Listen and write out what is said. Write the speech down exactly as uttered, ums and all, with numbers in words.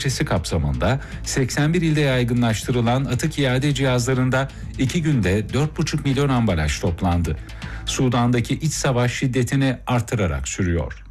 projesi kapsamında seksen bir ilde yaygınlaştırılan atık iade cihazlarında iki günde dört buçuk milyon ambalaj toplandı. Sudan'daki iç savaş şiddetini artırarak sürüyor.